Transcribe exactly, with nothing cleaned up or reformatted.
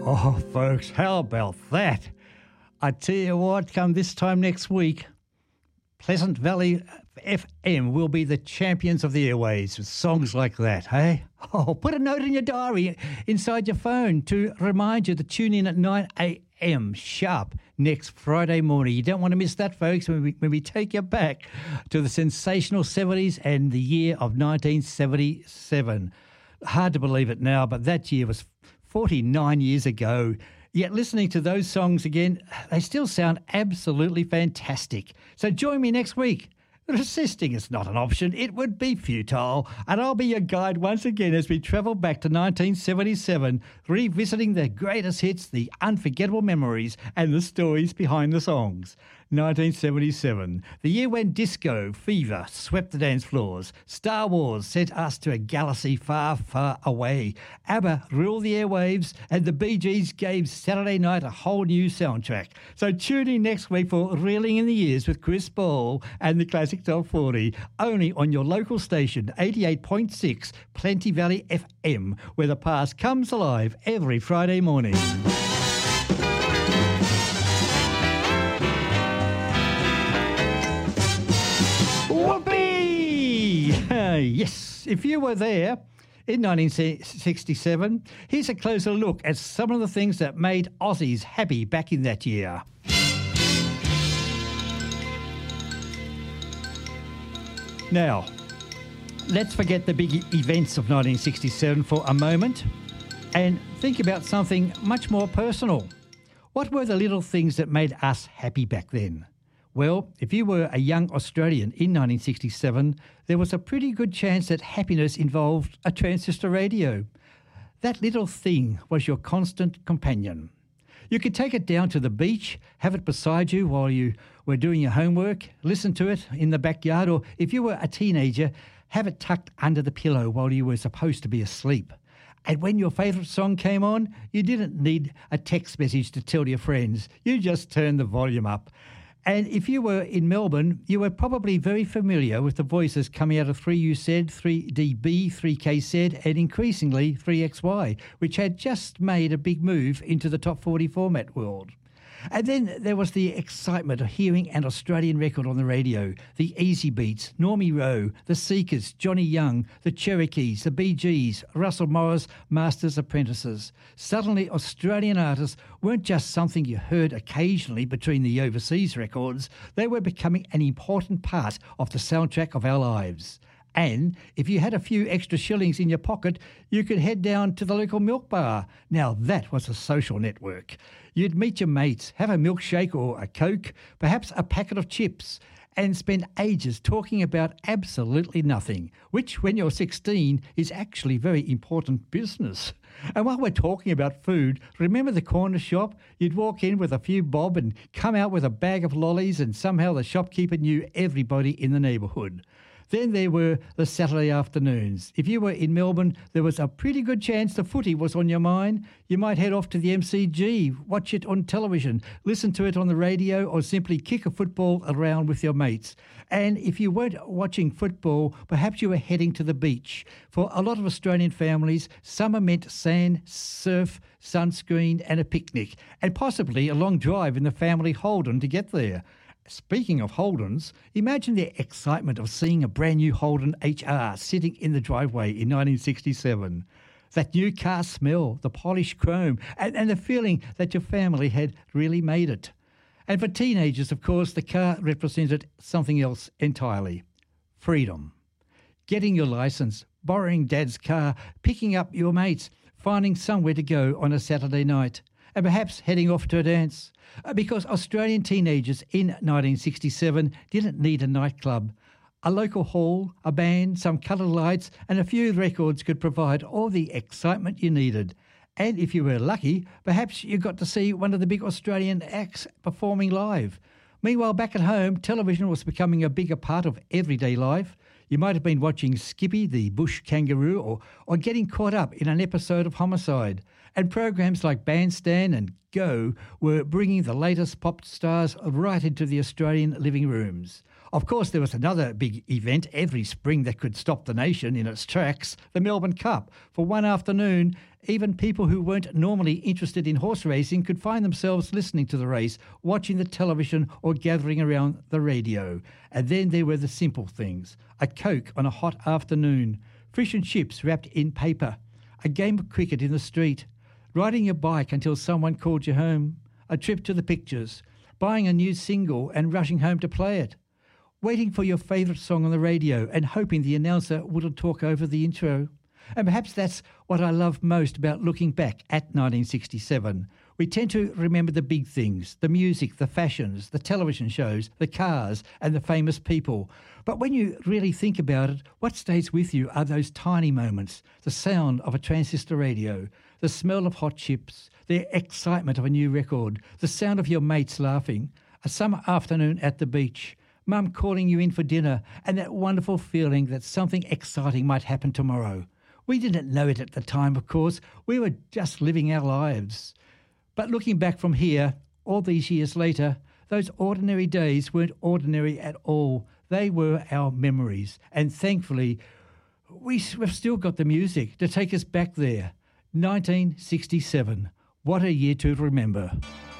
Oh, folks, how about that? I tell you what, come this time next week, Pleasant Valley F M will be the champions of the airways with songs like that, hey? Oh, put a note in your diary inside your phone to remind you to tune in at nine a.m. sharp next Friday morning. You don't want to miss that, folks, when we, when we take you back to the sensational seventies and the year of nineteen seventy-seven. Hard to believe it now, but that year was forty-nine years ago. Yet listening to those songs again, they still sound absolutely fantastic. So join me next week. Resisting is not an option. It would be futile. And I'll be your guide once again as we travel back to nineteen seventy-seven, revisiting the greatest hits, the unforgettable memories, and the stories behind the songs. nineteen seventy-seven, the year when disco fever swept the dance floors. Star Wars sent us to a galaxy far, far away. ABBA ruled the airwaves, and the Bee Gees gave Saturday night a whole new soundtrack. So tune in next week for Reeling in the Years with Chris Ball and the Classic Top forty, only on your local station, eighty-eight point six Plenty Valley F M, where the past comes alive every Friday morning. Whoopee! Uh, yes, if you were there in nineteen sixty-seven, here's a closer look at some of the things that made Aussies happy back in that year. Now, let's forget the big events of nineteen sixty-seven for a moment and think about something much more personal. What were the little things that made us happy back then? Well, if you were a young Australian in nineteen sixty-seven, there was a pretty good chance that happiness involved a transistor radio. That little thing was your constant companion. You could take it down to the beach, have it beside you while you were doing your homework, listen to it in the backyard, or if you were a teenager, have it tucked under the pillow while you were supposed to be asleep. And when your favourite song came on, you didn't need a text message to tell your friends. You just turned the volume up. And if you were in Melbourne, you were probably very familiar with the voices coming out of three U Z, three D B, three K Z, and increasingly three X Y, which had just made a big move into the top forty format world. And then there was the excitement of hearing an Australian record on the radio, the Easy Beats, Normie Rowe, the Seekers, Johnny Young, the Cherokees, the Bee Gees, Russell Morris, Masters Apprentices. Suddenly Australian artists weren't just something you heard occasionally between the overseas records, they were becoming an important part of the soundtrack of our lives. And if you had a few extra shillings in your pocket, you could head down to the local milk bar. Now that was a social network. You'd meet your mates, have a milkshake or a Coke, perhaps a packet of chips, and spend ages talking about absolutely nothing, which when you're sixteen is actually very important business. And while we're talking about food, remember the corner shop? You'd walk in with a few bob and come out with a bag of lollies, and somehow the shopkeeper knew everybody in the neighbourhood. Then there were the Saturday afternoons. If you were in Melbourne, there was a pretty good chance the footy was on your mind. You might head off to the M C G, watch it on television, listen to it on the radio, or simply kick a football around with your mates. And if you weren't watching football, perhaps you were heading to the beach. For a lot of Australian families, summer meant sand, surf, sunscreen and a picnic, and possibly a long drive in the family Holden to get there. Speaking of Holdens, imagine the excitement of seeing a brand new Holden H R sitting in the driveway in nineteen sixty-seven. That new car smell, the polished chrome, and, and the feeling that your family had really made it. And for teenagers, of course, the car represented something else entirely. Freedom. Getting your licence, borrowing dad's car, picking up your mates, finding somewhere to go on a Saturday night, and perhaps heading off to a dance. Because Australian teenagers in nineteen sixty-seven didn't need a nightclub. A local hall, a band, some coloured lights and a few records could provide all the excitement you needed. And if you were lucky, perhaps you got to see one of the big Australian acts performing live. Meanwhile, back at home, television was becoming a bigger part of everyday life. You might have been watching Skippy, the bush kangaroo, or, or getting caught up in an episode of Homicide. And programs like Bandstand and Go were bringing the latest pop stars right into the Australian living rooms. Of course, there was another big event every spring that could stop the nation in its tracks, the Melbourne Cup. For one afternoon, even people who weren't normally interested in horse racing could find themselves listening to the race, watching the television or gathering around the radio. And then there were the simple things. A Coke on a hot afternoon, fish and chips wrapped in paper, a game of cricket in the street, riding your bike until someone called you home, a trip to the pictures, buying a new single and rushing home to play it, waiting for your favourite song on the radio and hoping the announcer wouldn't talk over the intro. And perhaps that's what I love most about looking back at nineteen sixty-seven. We tend to remember the big things, the music, the fashions, the television shows, the cars and the famous people. But when you really think about it, what stays with you are those tiny moments, the sound of a transistor radio, the smell of hot chips, the excitement of a new record, the sound of your mates laughing, a summer afternoon at the beach, Mum calling you in for dinner, and that wonderful feeling that something exciting might happen tomorrow. We didn't know it at the time, of course. We were just living our lives. But looking back from here, all these years later, those ordinary days weren't ordinary at all. They were our memories. And thankfully, we- we've still got the music to take us back there. nineteen sixty-seven. What a year to remember.